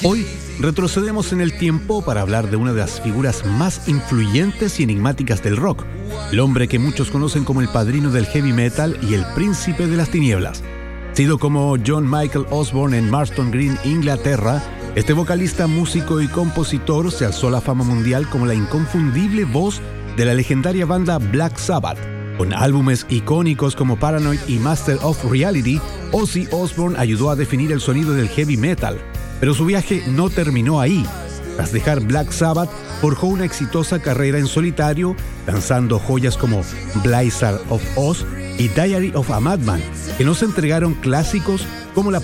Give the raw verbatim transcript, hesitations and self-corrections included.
Hoy retrocedemos en el tiempo para hablar de una de las figuras más influyentes y enigmáticas del rock, el hombre que muchos conocen como el padrino del heavy metal y el príncipe de las tinieblas. Nacido como John Michael Osborne en Marston Green, Inglaterra, este vocalista, músico y compositor se alzó a la fama mundial como la inconfundible voz de la legendaria banda Black Sabbath. Con álbumes icónicos como Paranoid y Master of Reality, Ozzy Osbourne ayudó a definir el sonido del heavy metal. Pero su viaje no terminó ahí. Tras dejar Black Sabbath, forjó una exitosa carrera en solitario, lanzando joyas como Blizzard of Oz y Diary of a Madman, que nos entregaron clásicos como la